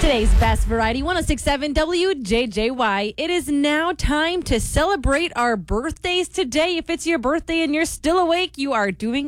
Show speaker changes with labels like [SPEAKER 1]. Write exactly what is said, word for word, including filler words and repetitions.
[SPEAKER 1] Today's best variety, one oh six point seven W J J Y. It is now time to celebrate our birthdays today. If it's your birthday and you're still awake, you are doing